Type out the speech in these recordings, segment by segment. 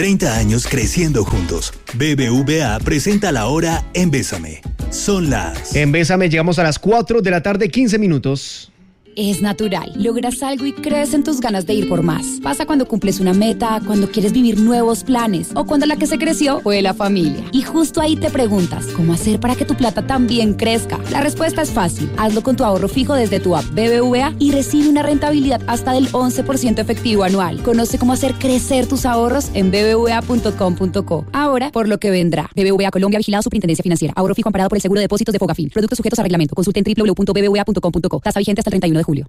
30 años creciendo juntos. BBVA presenta la hora en Bésame. Son las... En Bésame llegamos a las 4 de la tarde, 15 minutos. Es natural. Logras algo y crees en tus ganas de ir por más. Pasa cuando cumples una meta, cuando quieres vivir nuevos planes o cuando la que se creció fue la familia. Y justo ahí te preguntas, ¿cómo hacer para que tu plata también crezca? La respuesta es fácil. Hazlo con tu ahorro fijo desde tu app BBVA y recibe una rentabilidad hasta del 11% efectivo anual. Conoce cómo hacer crecer tus ahorros en bbva.com.co. Ahora, por lo que vendrá. BBVA Colombia, vigilado Superintendencia Financiera. Ahorro fijo amparado por el Seguro de Depósitos de Fogafín. Productos sujetos a reglamento. Consulta en www.bbva.com.co. Tasa vigente hasta el 31 de julio.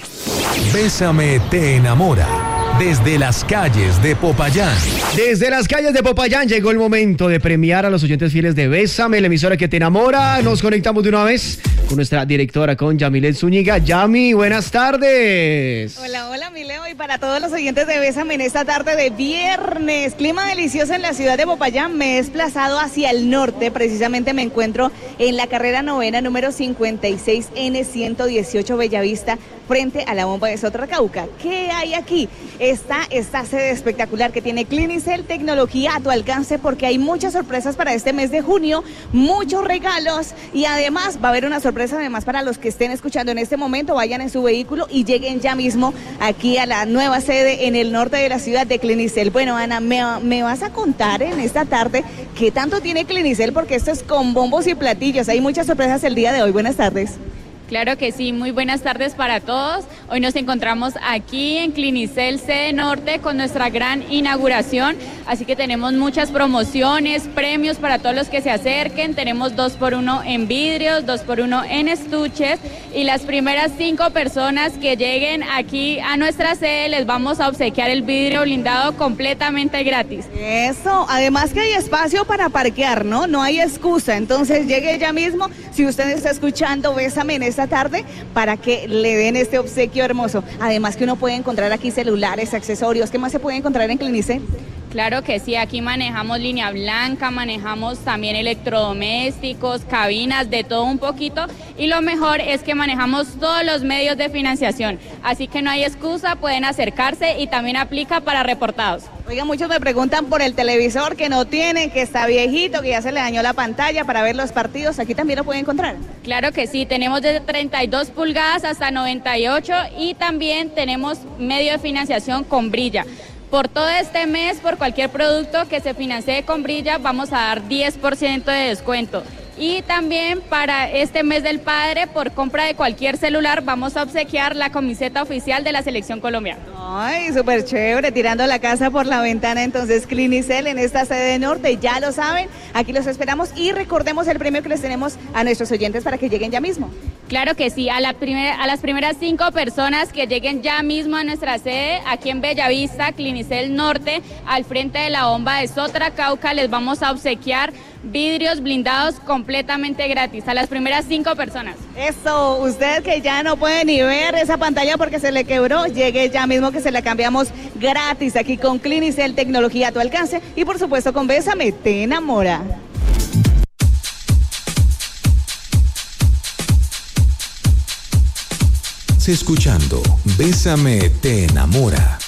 Bésame te enamora. Desde las calles de Popayán. Desde las calles de Popayán llegó el momento de premiar a los oyentes fieles de Bésame, la emisora que te enamora. Nos conectamos de una vez con nuestra directora, con Yamilet Zúñiga. Yami, buenas tardes. Hola, hola, mi Leo, y para todos los oyentes de Bésame en esta tarde de viernes. Clima delicioso en la ciudad de Popayán. Me he desplazado hacia el norte. Precisamente me encuentro en la carrera novena, número 56N118 Bellavista, frente a la bomba de Sotracauca. ¿Qué hay aquí? Está esta sede espectacular que tiene Clinicel, tecnología a tu alcance, porque hay muchas sorpresas para este mes de junio, muchos regalos, y además va a haber una sorpresa además para los que estén escuchando en este momento. Vayan en su vehículo y lleguen ya mismo aquí a la nueva sede en el norte de la ciudad de Clinicel. Bueno, Ana, me vas a contar en esta tarde qué tanto tiene Clinicel, porque esto es con bombos y platillos. Hay muchas sorpresas el día de hoy. Buenas tardes. Claro que sí, muy buenas tardes para todos. Hoy nos encontramos aquí en Clinicel Sede Norte con nuestra gran inauguración, así que tenemos muchas promociones, premios para todos los que se acerquen. Tenemos 2x1 en vidrios, 2x1 en estuches, y las primeras 5 personas que lleguen aquí a nuestra sede les vamos a obsequiar el vidrio blindado completamente gratis. Eso, además que hay espacio para parquear, ¿no? No hay excusa, entonces llegue ya mismo, si usted está escuchando Bésame en esta tarde, para que le den este obsequio hermoso. Además que uno puede encontrar aquí celulares, accesorios. ¿Qué más se puede encontrar en Clinicel? Claro que sí, aquí manejamos línea blanca, manejamos también electrodomésticos, cabinas, de todo un poquito, y lo mejor es que manejamos todos los medios de financiación, así que no hay excusa, pueden acercarse y también aplica para reportados. Oiga, muchos me preguntan por el televisor que no tienen, que está viejito, que ya se le dañó la pantalla para ver los partidos. ¿Aquí también lo pueden encontrar? Claro que sí, tenemos desde 32 pulgadas hasta 98 y también tenemos medio de financiación con Brilla. Por todo este mes, por cualquier producto que se financie con Brilla, vamos a dar 10% de descuento. Y también para este mes del padre, por compra de cualquier celular, vamos a obsequiar la camiseta oficial de la Selección Colombia. Ay, súper chévere, tirando la casa por la ventana. Entonces, Clinicel en esta sede norte, ya lo saben, aquí los esperamos, y recordemos el premio que les tenemos a nuestros oyentes para que lleguen ya mismo. Claro que sí, a las primeras 5 personas que lleguen ya mismo a nuestra sede, aquí en Bellavista, Clinicel Norte, al frente de la bomba de Sotracauca, les vamos a obsequiar vidrios blindados completamente gratis a las primeras 5 personas. Eso, usted que ya no puede ni ver esa pantalla porque se le quebró, llegue ya mismo que se la cambiamos gratis aquí con Clinicel, tecnología a tu alcance, y por supuesto con Bésame te enamora. Escuchando Bésame te enamora.